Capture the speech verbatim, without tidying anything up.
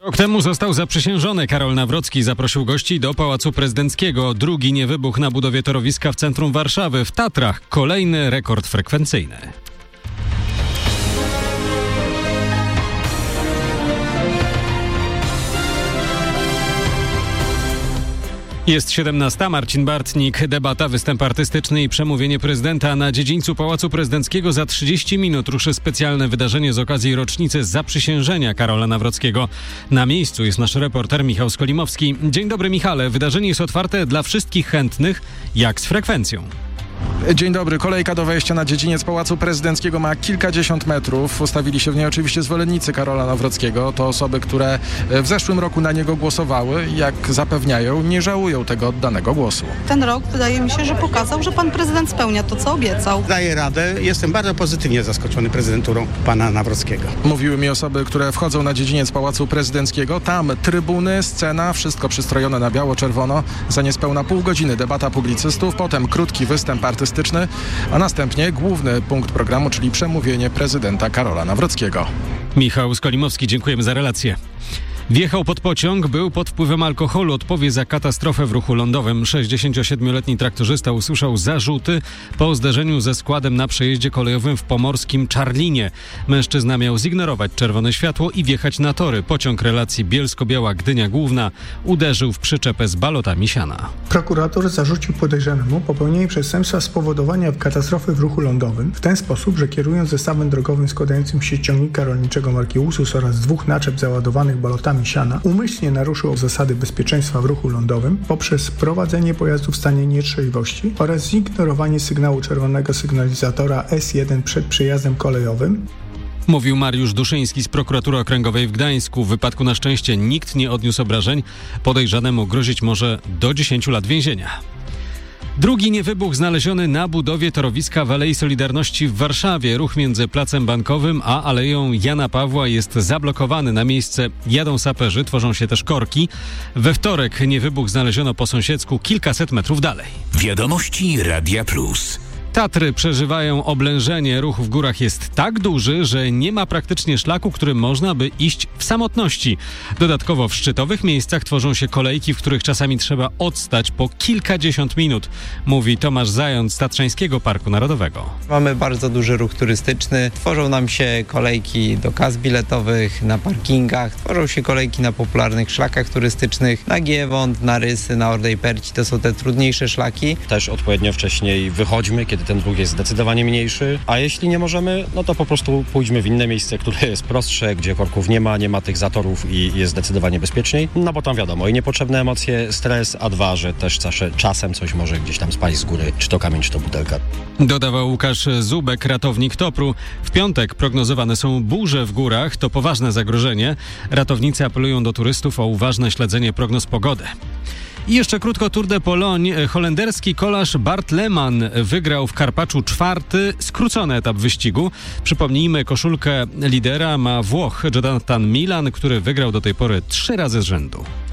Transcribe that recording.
Rok temu został zaprzysiężony. Karol Nawrocki zaprosił gości do Pałacu Prezydenckiego. Drugi niewybuch na budowie torowiska w centrum Warszawy. W Tatrach kolejny rekord frekwencyjny. Jest siedemnasta. Marcin Bartnik. Debata, występ artystyczny i przemówienie prezydenta. Na dziedzińcu Pałacu Prezydenckiego za trzydzieści minut ruszy specjalne wydarzenie z okazji rocznicy zaprzysiężenia Karola Nawrockiego. Na miejscu jest nasz reporter Michał Skolimowski. Dzień dobry, Michale. Wydarzenie jest otwarte dla wszystkich chętnych. Jak z frekwencją? Dzień dobry. Kolejka do wejścia na dziedziniec Pałacu Prezydenckiego ma kilkadziesiąt metrów. Ustawili się w niej oczywiście zwolennicy Karola Nawrockiego. To osoby, które w zeszłym roku na niego głosowały i jak zapewniają, nie żałują tego oddanego głosu. Ten rok wydaje mi się, że pokazał, że pan prezydent spełnia to, co obiecał. Daję radę. Jestem bardzo pozytywnie zaskoczony prezydenturą pana Nawrockiego. Mówiły mi osoby, które wchodzą na dziedziniec Pałacu Prezydenckiego. Tam trybuny, scena, wszystko przystrojone na biało-czerwono. Za niespełna pół godziny debata publicystów, potem krótki występ artystyczny, a następnie główny punkt programu, czyli przemówienie prezydenta Karola Nawrockiego. Michał Skolimowski, dziękujemy za relację. Wjechał pod pociąg, był pod wpływem alkoholu, odpowie za katastrofę w ruchu lądowym. sześćdziesięciosiedmioletni traktorzysta usłyszał zarzuty po zderzeniu ze składem na przejeździe kolejowym w pomorskim Czarlinie. Mężczyzna miał zignorować czerwone światło i wjechać na tory. Pociąg relacji Bielsko-Biała Gdynia Główna uderzył w przyczepę z balotami siana. Prokurator zarzucił podejrzanemu popełnienie przestępstwa spowodowania katastrofy w ruchu lądowym w ten sposób, że kierując zestawem drogowym składającym się z ciągnika rolniczego marki Ursus oraz dwóch naczep załadowanych balotami siana, umyślnie naruszył zasady bezpieczeństwa w ruchu lądowym poprzez prowadzenie pojazdu w stanie nietrzeźwości oraz zignorowanie sygnału czerwonego sygnalizatora S jeden przed przejazdem kolejowym. Mówił Mariusz Duszyński z Prokuratury Okręgowej w Gdańsku. W wypadku na szczęście nikt nie odniósł obrażeń. Podejrzanemu grozić może do dziesięciu lat więzienia. Drugi niewybuch znaleziony na budowie torowiska w Alei Solidarności w Warszawie. Ruch między Placem Bankowym a Aleją Jana Pawła jest zablokowany. Na miejsce jadą saperzy, tworzą się też korki. We wtorek niewybuch znaleziono po sąsiedzku kilkaset metrów dalej. Wiadomości Radia Plus. Tatry przeżywają oblężenie. Ruch w górach jest tak duży, że nie ma praktycznie szlaku, którym można by iść w samotności. Dodatkowo w szczytowych miejscach tworzą się kolejki, w których czasami trzeba odstać po kilkadziesiąt minut, mówi Tomasz Zając z Tatrzańskiego Parku Narodowego. Mamy bardzo duży ruch turystyczny. Tworzą nam się kolejki do kas biletowych, na parkingach. Tworzą się kolejki na popularnych szlakach turystycznych, na Giewont, na Rysy, na Ordej Perci. To są te trudniejsze szlaki. Też odpowiednio wcześniej wychodźmy, kiedy ten ruch jest zdecydowanie mniejszy, a jeśli nie możemy, no to po prostu pójdźmy w inne miejsce, które jest prostsze, gdzie korków nie ma, nie ma tych zatorów i jest zdecydowanie bezpieczniej, no bo tam wiadomo, i niepotrzebne emocje, stres, a dwa, że też czasem coś może gdzieś tam spaść z góry, czy to kamień, czy to butelka. Dodawał Łukasz Zubek, ratownik Topru. W piątek prognozowane są burze w górach, to poważne zagrożenie. Ratownicy apelują do turystów o uważne śledzenie prognoz pogody. I jeszcze krótko Tour de Pologne. Holenderski kolarz Bart Lehmann wygrał w Karpaczu czwarty, skrócony etap wyścigu. Przypomnijmy, koszulkę lidera ma Włoch Jonathan Milan, który wygrał do tej pory trzy razy z rzędu.